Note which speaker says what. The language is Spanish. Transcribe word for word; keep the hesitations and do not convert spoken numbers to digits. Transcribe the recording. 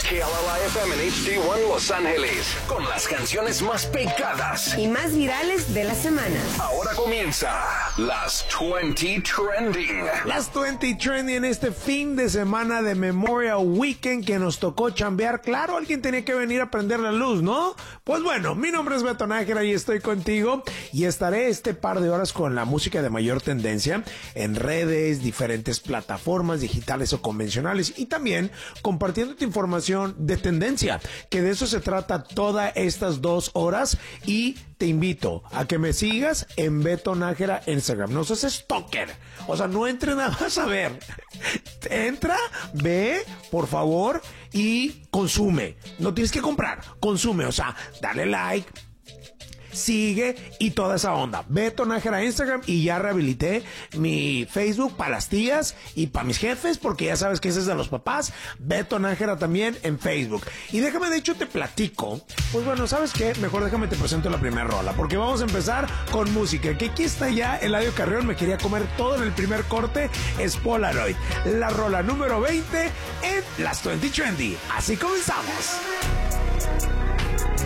Speaker 1: K L L I F M en H D uno Los Ángeles, con las canciones más pegadas
Speaker 2: y más virales de la semana.
Speaker 1: Ahora comienza las veinte Trending.
Speaker 3: Las veinte Trending en este fin de semana de Memorial Weekend que nos tocó chambear. Claro, alguien tenía que venir a prender la luz, ¿no? Pues bueno, mi nombre es Beto Nájera y estoy contigo y estaré este par de horas con la música de mayor tendencia en redes, diferentes plataformas digitales o convencionales y también compartiéndote información de tendencia, que de eso se trata todas estas dos horas y te invito a que me sigas en Beto Nájera en Instagram. No seas stalker, o sea, no entre nada más a ver. Entra, ve, por favor, y consume. No tienes que comprar, consume, o sea, dale like, sigue y toda esa onda. Beto Nájera Instagram y ya rehabilité mi Facebook para las tías y para mis jefes porque ya sabes que ese es de los papás. Beto Nájera también en Facebook. Y déjame, de hecho te platico. Pues bueno, ¿sabes qué? Mejor déjame te presento la primera rola porque vamos a empezar con música. Que aquí está ya Eladio Carrión. Me quería comer todo en el primer corte. Es Polaroid. La rola número veinte en las veinte Trendy. Así comenzamos.